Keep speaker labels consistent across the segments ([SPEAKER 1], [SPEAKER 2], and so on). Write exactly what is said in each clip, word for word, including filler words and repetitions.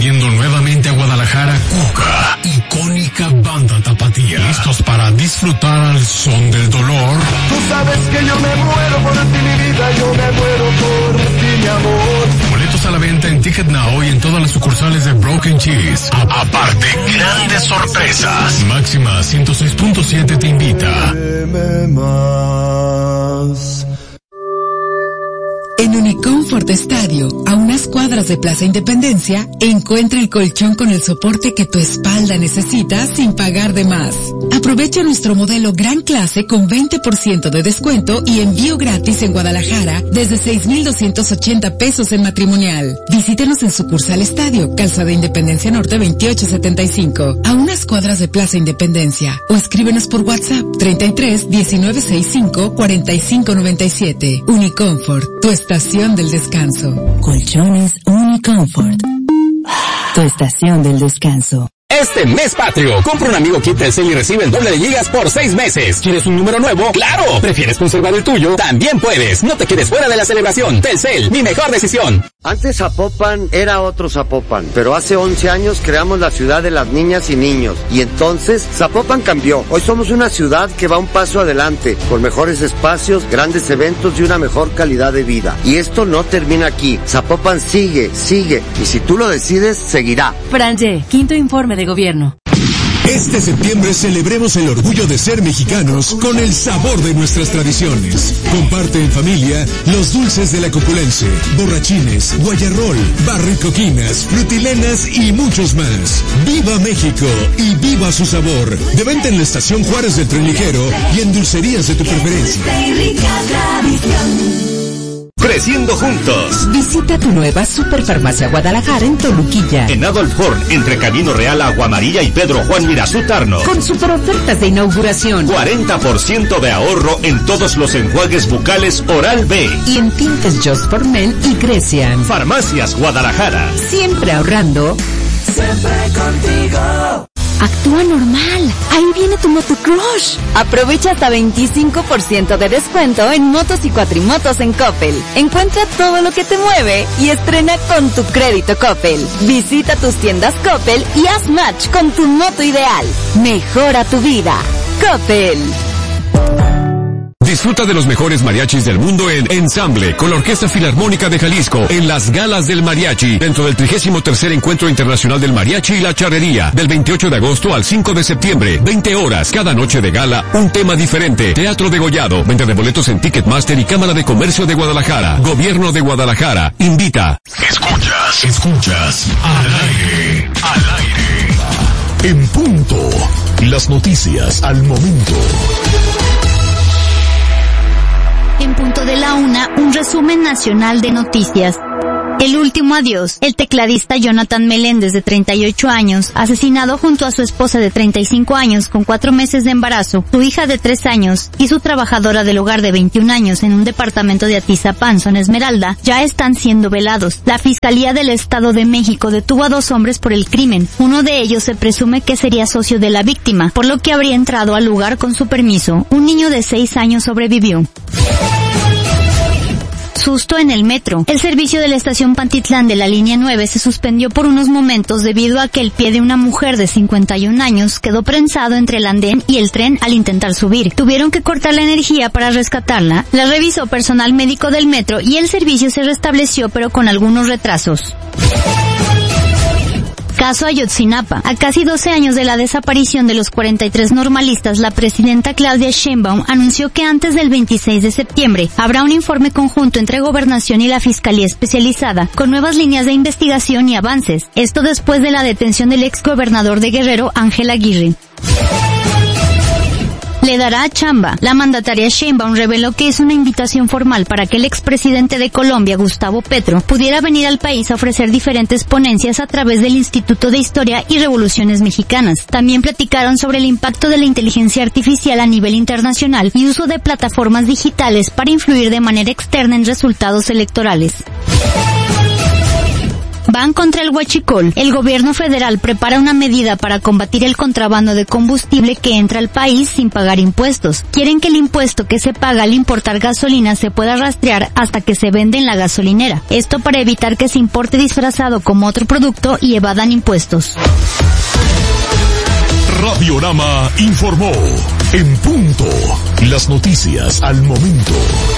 [SPEAKER 1] viniendo nuevamente a Guadalajara Cuca, icónica banda tapatía. ¿Listos para disfrutar al son del dolor?
[SPEAKER 2] Tú sabes que yo me muero por ti, mi vida, yo me muero por ti, mi amor.
[SPEAKER 1] Boletos a la venta en Ticket Now y en todas las sucursales de Broken Cheese. A- aparte, grandes sorpresas. Máxima ciento seis punto siete te invita.
[SPEAKER 2] Más.
[SPEAKER 3] En Unicomfort Estadio, a unas cuadras de Plaza Independencia, encuentra el colchón con el soporte que tu espalda necesita sin pagar de más. Aprovecha nuestro modelo Gran Clase con veinte por ciento de descuento y envío gratis en Guadalajara desde seis mil doscientos ochenta pesos en matrimonial. Visítenos en sucursal Estadio, Calzada Independencia Norte veintiocho setenta y cinco, a unas cuadras de Plaza Independencia, o escríbenos por WhatsApp treinta y tres diecinueve sesenta y cinco cuarenta y cinco noventa y siete. Unicomfort, tu estación del descanso.
[SPEAKER 4] Colchones Unicomfort, tu estación del descanso.
[SPEAKER 5] Este mes patrio, compra un amigo kit Telcel y recibe el doble de gigas por seis meses. ¿Quieres un número nuevo? ¡Claro! ¿Prefieres conservar el tuyo? También puedes. No te quedes fuera de la celebración. Telcel, mi mejor decisión.
[SPEAKER 6] Antes Zapopan era otro Zapopan, pero hace once años creamos la ciudad de las niñas y niños. Y entonces, Zapopan cambió. Hoy somos una ciudad que va un paso adelante, con mejores espacios, grandes eventos y una mejor calidad de vida. Y esto no termina aquí. Zapopan sigue, sigue. Y si tú lo decides, seguirá.
[SPEAKER 4] Franje, quinto informe de gobierno.
[SPEAKER 7] Este septiembre celebremos el orgullo de ser mexicanos con el sabor de nuestras tradiciones. Comparte en familia los dulces de la Copulense, borrachines, guayarrol, barricoquinas, frutilenas y muchos más. ¡Viva México y viva su sabor! De venta en la estación Juárez del Tren Ligero y en dulcerías de tu preferencia.
[SPEAKER 8] Creciendo juntos.
[SPEAKER 4] Visita tu nueva Superfarmacia Guadalajara en Toluquilla.
[SPEAKER 8] En Adolf Horn, entre Camino Real, Agua Amarilla y Pedro Juan Mirazú Tarno.
[SPEAKER 4] Con super ofertas de inauguración.
[SPEAKER 8] cuarenta por ciento de ahorro en todos los enjuagues bucales Oral-B.
[SPEAKER 4] Y en tintes Just for Men y Grecian.
[SPEAKER 8] Farmacias Guadalajara.
[SPEAKER 4] Siempre ahorrando.
[SPEAKER 2] Siempre contigo.
[SPEAKER 9] Actúa normal. Ahí viene tu motocrush. Aprovecha hasta veinticinco por ciento de descuento en motos y cuatrimotos en Coppel. Encuentra todo lo que te mueve y estrena con tu crédito Coppel. Visita tus tiendas Coppel y haz match con tu moto ideal. Mejora tu vida. Coppel.
[SPEAKER 1] Disfruta de los mejores mariachis del mundo en Ensamble, con la Orquesta Filarmónica de Jalisco, en las Galas del Mariachi, dentro del trigésimo tercer Encuentro Internacional del Mariachi y la Charrería, del veintiocho de agosto al cinco de septiembre, veinte horas, cada noche de gala, un tema diferente. Teatro degollado, venta de boletos en Ticketmaster y Cámara de Comercio de Guadalajara. Gobierno de Guadalajara, invita. Escuchas, escuchas, al aire, al aire. En punto, las noticias al momento.
[SPEAKER 10] En punto de la una, un resumen nacional de noticias. El último adiós. El tecladista Jonathan Meléndez, de treinta y ocho años, asesinado junto a su esposa de treinta y cinco años con cuatro meses de embarazo, su hija de tres años y su trabajadora del hogar de veintiún años en un departamento de Atizapán, zona Esmeralda, ya están siendo velados. La Fiscalía del Estado de México detuvo a dos hombres por el crimen. Uno de ellos se presume que sería socio de la víctima, por lo que habría entrado al lugar con su permiso. Un niño de seis años sobrevivió. Susto en el metro. El servicio de la estación Pantitlán de la línea nueve se suspendió por unos momentos debido a que el pie de una mujer de cincuenta y un años quedó prensado entre el andén y el tren al intentar subir. Tuvieron que cortar la energía para rescatarla. La revisó personal médico del metro y el servicio se restableció, pero con algunos retrasos. Caso Ayotzinapa. A casi doce años de la desaparición de los cuarenta y tres normalistas, la presidenta Claudia Sheinbaum anunció que antes del veintiséis de septiembre habrá un informe conjunto entre Gobernación y la Fiscalía Especializada, con nuevas líneas de investigación y avances. Esto después de la detención del exgobernador de Guerrero, Ángel Aguirre. Le dará chamba. La mandataria Sheinbaum reveló que hizo una invitación formal para que el expresidente de Colombia, Gustavo Petro, pudiera venir al país a ofrecer diferentes ponencias a través del Instituto de Historia y Revoluciones Mexicanas. También platicaron sobre el impacto de la inteligencia artificial a nivel internacional y uso de plataformas digitales para influir de manera externa en resultados electorales. van contra el huachicol. El gobierno federal prepara una medida para combatir el contrabando de combustible que entra al país sin pagar impuestos. Quieren que el impuesto que se paga al importar gasolina se pueda rastrear hasta que se vende en la gasolinera. Esto para evitar que se importe disfrazado como otro producto y evadan impuestos.
[SPEAKER 7] Radiorama informó. En punto. Las noticias al momento.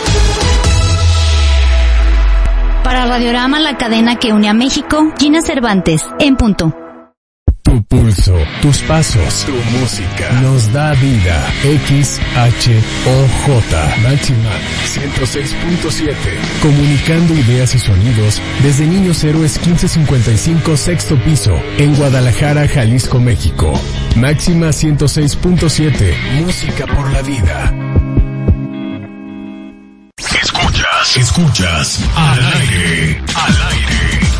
[SPEAKER 10] Para Radiorama, la cadena que une a México, Gina Cervantes, en punto.
[SPEAKER 11] Tu pulso, tus pasos, tu música nos da vida. X H O J Máxima ciento seis punto siete. Comunicando ideas y sonidos desde Niños Héroes quince cincuenta y cinco, sexto piso, en Guadalajara, Jalisco, México. Máxima ciento seis punto siete. Música por la vida.
[SPEAKER 7] Escuchas, escuchas al aire, al aire.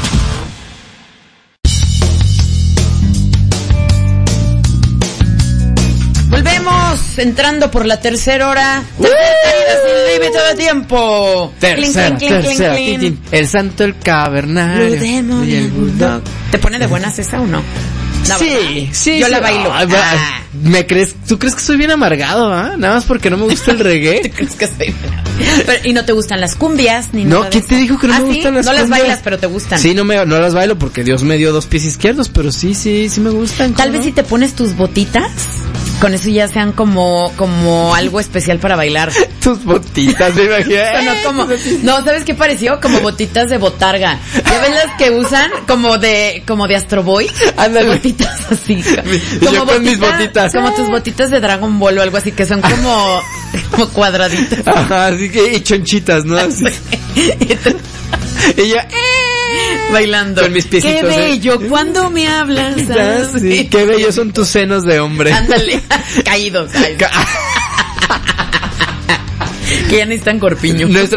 [SPEAKER 12] Volvemos entrando por la tercera hora. Tercera sin límite de tiempo.
[SPEAKER 13] Tercera,
[SPEAKER 12] Clink, clink, clink,
[SPEAKER 13] tercera.
[SPEAKER 12] clink, clink.
[SPEAKER 13] El santo, el cavernario.
[SPEAKER 12] Blue Demon y el Bulldog. ¿Te pone de buenas esa o no? No,
[SPEAKER 13] sí,
[SPEAKER 12] ¿verdad?
[SPEAKER 13] sí.
[SPEAKER 12] Yo
[SPEAKER 13] sí.
[SPEAKER 12] la bailo.
[SPEAKER 13] Ah,
[SPEAKER 12] ah.
[SPEAKER 13] ¿Me crees? ¿Tú crees que soy bien amargado, ah? Nada más porque no me gusta el reggae.
[SPEAKER 12] ¿Tú crees que soy bien? Pero, ¿y no te gustan las cumbias ni
[SPEAKER 13] No,
[SPEAKER 12] nada de
[SPEAKER 13] ¿quién te
[SPEAKER 12] eso?
[SPEAKER 13] dijo que no
[SPEAKER 12] ¿Ah,
[SPEAKER 13] me
[SPEAKER 12] sí?
[SPEAKER 13] gustan las
[SPEAKER 12] no
[SPEAKER 13] cumbias?
[SPEAKER 12] No las bailas, pero te gustan.
[SPEAKER 13] Sí, no me no las bailo porque Dios me dio dos pies izquierdos, pero sí, sí, sí me gustan.
[SPEAKER 12] Tal
[SPEAKER 13] ¿no?
[SPEAKER 12] vez si te pones tus botitas, con eso ya sean como como algo especial para bailar.
[SPEAKER 13] Tus botitas, me imagino.
[SPEAKER 12] No, como, no, ¿sabes qué pareció? Como botitas de botarga. ¿Ya ven las que usan? Como de como de Astro Boy.
[SPEAKER 13] Ándale.
[SPEAKER 12] Botitas así.
[SPEAKER 13] Como
[SPEAKER 12] Como
[SPEAKER 13] yo con mis botitas.
[SPEAKER 12] Como tus botitas de Dragon Ball o algo así, que son como, como cuadraditas.
[SPEAKER 13] Ajá, así que, y chonchitas, ¿no? Así. Y yo,
[SPEAKER 12] bailando.
[SPEAKER 13] Con mis piecitos.
[SPEAKER 12] Qué bello, ¿eh? Cuando me hablas.
[SPEAKER 13] Sí, qué bello son tus senos de hombre.
[SPEAKER 12] Ándale, caídos. Ay. Que ya necesitan corpiño.
[SPEAKER 13] Nuestra,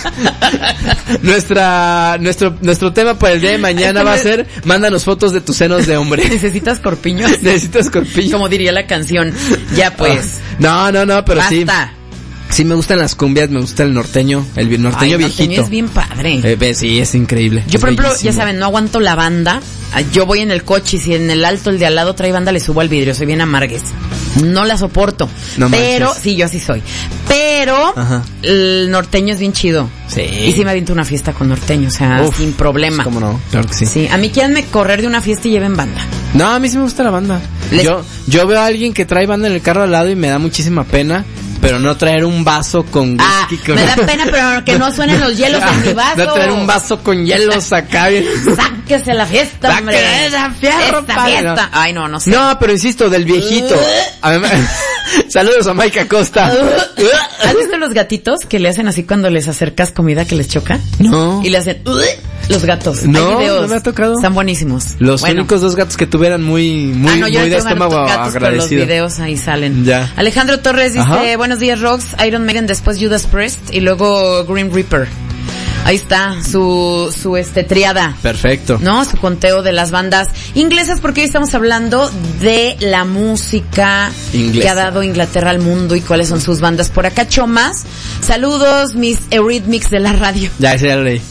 [SPEAKER 13] nuestra, nuestro, nuestro tema para el día de mañana va a ser, mándanos fotos de tus senos de hombre.
[SPEAKER 12] ¿Necesitas corpiño?
[SPEAKER 13] Necesitas corpiño.
[SPEAKER 12] Como diría la canción. Ya pues.
[SPEAKER 13] No, no, no, pero
[SPEAKER 12] basta.
[SPEAKER 13] sí. Sí me gustan las cumbias, me gusta el norteño, el norteño
[SPEAKER 12] Ay,
[SPEAKER 13] viejito.
[SPEAKER 12] El norteño es bien padre.
[SPEAKER 13] Eh, sí, es increíble.
[SPEAKER 12] Yo,
[SPEAKER 13] es
[SPEAKER 12] por ejemplo,
[SPEAKER 13] bellísimo.
[SPEAKER 12] ya saben, no aguanto la banda. Yo voy en el coche y si en el alto el de al lado trae banda, le subo al vidrio. Soy bien amargues. No la soporto.
[SPEAKER 13] No
[SPEAKER 12] pero,
[SPEAKER 13] manches.
[SPEAKER 12] sí, yo así soy. Pero,
[SPEAKER 13] Ajá.
[SPEAKER 12] el norteño es bien chido.
[SPEAKER 13] Sí.
[SPEAKER 12] Y sí me aviento una fiesta con norteño, o sea,
[SPEAKER 13] Uf,
[SPEAKER 12] sin problema.
[SPEAKER 13] ¿Cómo no? Claro que sí.
[SPEAKER 12] Sí, a mí quieranme correr de una fiesta y lleven banda.
[SPEAKER 13] No, a mí sí me gusta la banda.
[SPEAKER 12] Les...
[SPEAKER 13] Yo, yo veo a alguien que trae banda en el carro al lado y me da muchísima pena. Pero no traer un vaso con
[SPEAKER 12] ah,
[SPEAKER 13] whisky. Con...
[SPEAKER 12] me da pena, pero que no suenen los hielos en mi vaso.
[SPEAKER 13] No traer un vaso con hielos acá. Bien.
[SPEAKER 12] Sáquese la fiesta, hombre.
[SPEAKER 13] Sáquese esa fierro,
[SPEAKER 12] esta fiesta. No. Ay, no, no sé.
[SPEAKER 13] No, pero insisto, del viejito. A mí me... Saludos a Mike Acosta.
[SPEAKER 12] ¿Has visto los gatitos que le hacen así cuando les acercas comida que les choca?
[SPEAKER 13] No.
[SPEAKER 12] Y le hacen... Los gatos.
[SPEAKER 13] No,
[SPEAKER 12] hay videos.
[SPEAKER 13] no me ha tocado.
[SPEAKER 12] Están buenísimos.
[SPEAKER 13] Los
[SPEAKER 12] bueno.
[SPEAKER 13] únicos dos gatos que tuvieran muy, muy,
[SPEAKER 12] ah, no, yo
[SPEAKER 13] muy de
[SPEAKER 12] tengo
[SPEAKER 13] estómago
[SPEAKER 12] gatos,
[SPEAKER 13] agradecido.
[SPEAKER 12] Pero los videos ahí salen.
[SPEAKER 13] Ya.
[SPEAKER 12] Alejandro Torres dice,
[SPEAKER 13] ajá.
[SPEAKER 12] Buenos días, Rox, Iron Maiden, después Judas Priest y luego Grim Reaper. Ahí está, su, su este, triada.
[SPEAKER 13] Perfecto.
[SPEAKER 12] ¿No? Su conteo de las bandas inglesas, porque hoy estamos hablando de la música
[SPEAKER 13] Inglesa.
[SPEAKER 12] que ha dado Inglaterra al mundo y cuáles son sus bandas. Por acá, Chomas. Saludos, mis Eurythmics de la radio.
[SPEAKER 13] Ya, ese ya lo leí.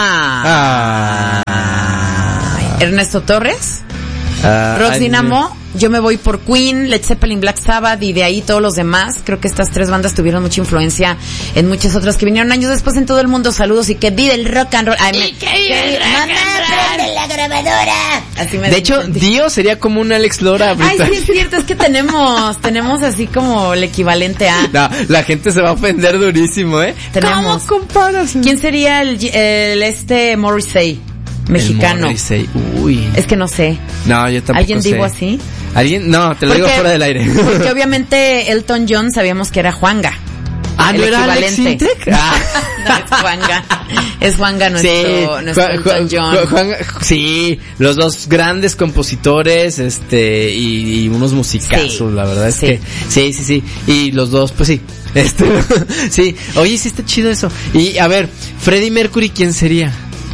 [SPEAKER 12] Ah. ah. Ernesto Torres.
[SPEAKER 13] Uh,
[SPEAKER 12] Rox Dinamo. Yo me voy por Queen, Led Zeppelin, Black Sabbath y de ahí todos los demás. Creo que estas tres bandas tuvieron mucha influencia en muchas otras que vinieron años después en todo el mundo. Saludos y que vive el rock and roll. Ay, me,
[SPEAKER 10] y que vive el rock and roll.
[SPEAKER 12] la grabadora. Así me
[SPEAKER 13] de hecho, Dio sería como un Alex Lora.
[SPEAKER 12] Ay, sí es cierto, es que tenemos, tenemos así como el equivalente a.
[SPEAKER 13] No, la gente se va a ofender durísimo, ¿eh?
[SPEAKER 12] Tenemos.
[SPEAKER 13] ¿Cómo comparas?
[SPEAKER 12] ¿Quién sería el, el este Morrissey? Mexicano.
[SPEAKER 13] Morrissey. Uy.
[SPEAKER 12] Es que no sé.
[SPEAKER 13] No, yo tampoco
[SPEAKER 12] ¿Alguien
[SPEAKER 13] sé.
[SPEAKER 12] digo así?
[SPEAKER 13] ¿Alguien? No, te lo
[SPEAKER 12] porque,
[SPEAKER 13] digo fuera del aire.
[SPEAKER 12] Porque obviamente Elton John sabíamos que era Juanga.
[SPEAKER 13] Ah, ¿no era Alex Intec?
[SPEAKER 12] Ah. No, es Juanga. Es Juanga nuestro,
[SPEAKER 13] sí,
[SPEAKER 12] nuestro
[SPEAKER 13] Juan,
[SPEAKER 12] Elton John.
[SPEAKER 13] Juan, Juan, sí, los dos grandes compositores, este, y, y unos musicazos, sí, la verdad es sí. que, sí, sí, sí, y los dos, pues sí, este, sí, oye, sí está chido eso. Y a ver, Freddie Mercury, ¿quién sería?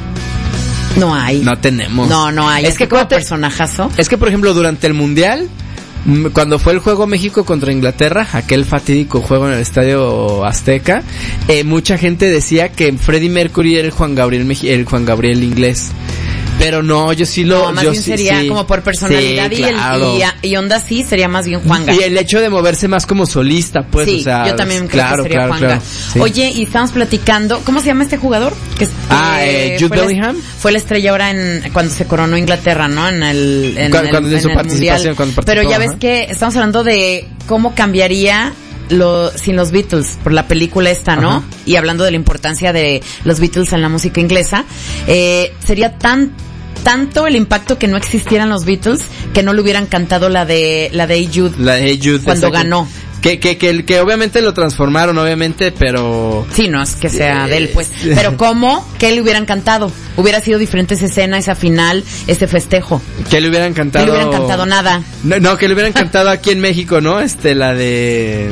[SPEAKER 12] No hay.
[SPEAKER 13] No tenemos.
[SPEAKER 12] No, no hay.
[SPEAKER 13] Es, es que como
[SPEAKER 12] personajazo.
[SPEAKER 13] Es que, por ejemplo, durante el Mundial, cuando fue el juego México contra Inglaterra, aquel fatídico juego en el Estadio Azteca, eh, mucha gente decía que Freddie Mercury era el Juan Gabriel, el Juan Gabriel inglés. Pero no, yo sí lo...
[SPEAKER 12] No, más
[SPEAKER 13] yo
[SPEAKER 12] bien
[SPEAKER 13] sí,
[SPEAKER 12] sería
[SPEAKER 13] sí.
[SPEAKER 12] como por personalidad
[SPEAKER 13] Sí,
[SPEAKER 12] y, el,
[SPEAKER 13] claro.
[SPEAKER 12] y, y onda sí sería más bien Juanga.
[SPEAKER 13] Y el hecho de moverse más como solista, pues,
[SPEAKER 12] sí,
[SPEAKER 13] o sea...
[SPEAKER 12] yo también creo
[SPEAKER 13] claro,
[SPEAKER 12] que sería
[SPEAKER 13] claro,
[SPEAKER 12] Juanga.
[SPEAKER 13] claro, sí.
[SPEAKER 12] Oye, y estamos platicando, ¿cómo se llama este jugador? Que,
[SPEAKER 13] Ah,
[SPEAKER 12] que
[SPEAKER 13] eh, Jude
[SPEAKER 12] fue la-
[SPEAKER 13] Bellingham.
[SPEAKER 12] Fue la estrella ahora en cuando se coronó Inglaterra, ¿no? En el en
[SPEAKER 13] Cuando-
[SPEAKER 12] el,
[SPEAKER 13] cuando en su
[SPEAKER 12] el
[SPEAKER 13] participación,
[SPEAKER 12] mundial.
[SPEAKER 13] cuando participó,
[SPEAKER 12] Pero ya ves
[SPEAKER 13] ajá.
[SPEAKER 12] que estamos hablando de cómo cambiaría lo, sin los Beatles, por la película esta, ¿no?
[SPEAKER 13] Ajá.
[SPEAKER 12] Y hablando de la importancia de los Beatles en la música inglesa, eh, sería tan tanto el impacto que no existieran los Beatles que no le hubieran cantado la de la de Hey Jude,
[SPEAKER 13] La de Hey Jude,
[SPEAKER 12] cuando
[SPEAKER 13] exacto.
[SPEAKER 12] ganó.
[SPEAKER 13] Que, que, que, que obviamente lo transformaron, obviamente, pero...
[SPEAKER 12] Sí, no es que sea de él, pues. Pero ¿cómo? ¿Qué le hubieran cantado? Hubiera sido diferente esa escena, esa final, ese festejo.
[SPEAKER 13] Que le hubieran cantado...
[SPEAKER 12] No le hubieran cantado nada.
[SPEAKER 13] No, no, que le hubieran cantado aquí en México, ¿no? Este, la de...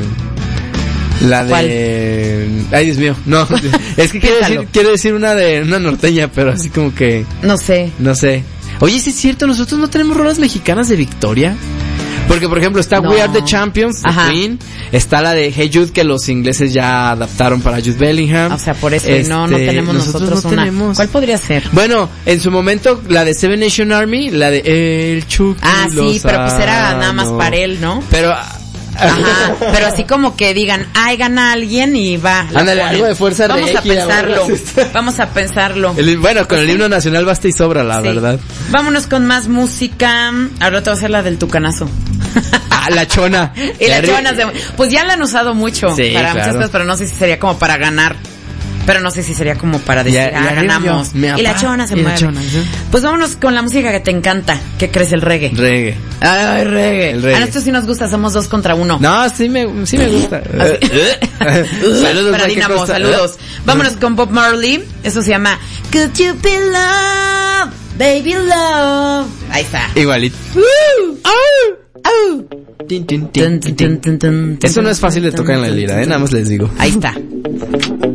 [SPEAKER 13] La de... Ay, Dios mío, no. Es que quiere decir, quiere decir una de una norteña, pero así como que...
[SPEAKER 12] No sé.
[SPEAKER 13] No sé. Oye, ¿sí es cierto? ¿Nosotros no tenemos rolas mexicanas de victoria? Porque, por ejemplo, está
[SPEAKER 12] No.
[SPEAKER 13] We Are the Champions de
[SPEAKER 12] Ajá.
[SPEAKER 13] Queen. Está la de Hey Jude, que los ingleses ya adaptaron para Jude Bellingham.
[SPEAKER 12] O sea, por eso y no, no
[SPEAKER 13] Este,
[SPEAKER 12] tenemos nosotros,
[SPEAKER 13] no
[SPEAKER 12] una.
[SPEAKER 13] tenemos.
[SPEAKER 12] ¿Cuál podría ser?
[SPEAKER 13] Bueno, en su momento, la de Seven Nation Army, la de El Chucky
[SPEAKER 12] Ah, sí, pero pues era nada más
[SPEAKER 13] Lozano.
[SPEAKER 12] para él, ¿no?
[SPEAKER 13] Pero...
[SPEAKER 12] Ajá, pero así como que digan, ay, gana alguien y va. la
[SPEAKER 13] Ándale,
[SPEAKER 12] ponen.
[SPEAKER 13] algo de fuerza
[SPEAKER 12] Vamos a
[SPEAKER 13] regia,
[SPEAKER 12] pensarlo,
[SPEAKER 13] ¿verdad?
[SPEAKER 12] vamos a pensarlo.
[SPEAKER 13] El- bueno, con el himno nacional basta y sobra, la
[SPEAKER 12] Sí.
[SPEAKER 13] verdad.
[SPEAKER 12] Vámonos con más música. Ahora te voy a hacer la del tucanazo.
[SPEAKER 13] Ah, la chona.
[SPEAKER 12] Y la
[SPEAKER 13] Ri-
[SPEAKER 12] chona se- pues ya la han usado mucho
[SPEAKER 13] Sí,
[SPEAKER 12] para muchas
[SPEAKER 13] claro.
[SPEAKER 12] cosas, pero no sé si sería como para ganar. Pero no sé si sería como para decir,
[SPEAKER 13] Ya-
[SPEAKER 12] ah,
[SPEAKER 13] ya
[SPEAKER 12] ganamos.
[SPEAKER 13] yo, mi
[SPEAKER 12] Y la
[SPEAKER 13] papá,
[SPEAKER 12] chona se
[SPEAKER 13] y la
[SPEAKER 12] mueve.
[SPEAKER 13] chona, ¿sí?
[SPEAKER 12] Pues vámonos con la música que te encanta. ¿Qué crees? El reggae.
[SPEAKER 13] Reggae.
[SPEAKER 12] Ay, reggae.
[SPEAKER 13] El reggae.
[SPEAKER 12] A nosotros sí nos gusta, somos dos contra uno.
[SPEAKER 13] No, sí me, sí me gusta. Saludos,
[SPEAKER 12] Para
[SPEAKER 13] Mike
[SPEAKER 12] Dinamo,
[SPEAKER 13] Costa.
[SPEAKER 12] saludos. Vámonos con Bob Marley. Eso se llama Could You Be Love, Baby Love. Ahí está.
[SPEAKER 13] Igualito. Tin, tin, tin, tin, tin. Eso no es fácil de tocar en la lira, ¿eh? Nada más les digo.
[SPEAKER 12] Ahí está.